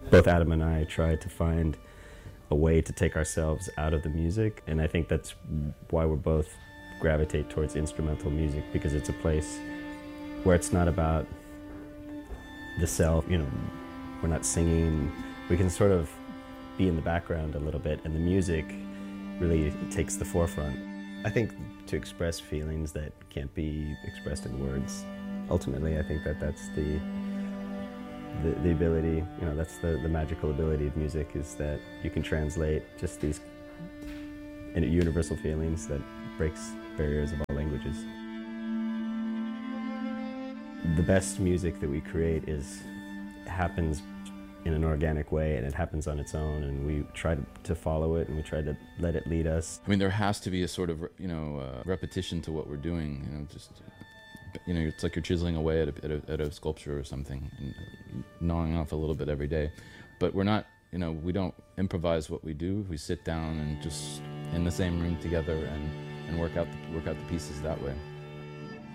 Both Adam and I try to find a way to take ourselves out of the music, and I think that's why we're both gravitate towards instrumental music, because it's a place where it's not about the self, we're not singing, we can sort of be in the background a little bit, and the music really takes the forefront. I think to express feelings that can't be expressed in words, ultimately I think that's the ability, that's the magical ability of music, is that you can translate just these universal feelings that breaks barriers of all languages. The best music that we create happens in an organic way, and it happens on its own, and we try to follow it, and we try to let it lead us. I mean, there has to be a sort of, repetition to what we're doing, it's like you're chiseling away at a sculpture or something, and gnawing off a little bit every day. But we're not, we don't improvise what we do. We sit down and just in the same room together and work out the pieces that way.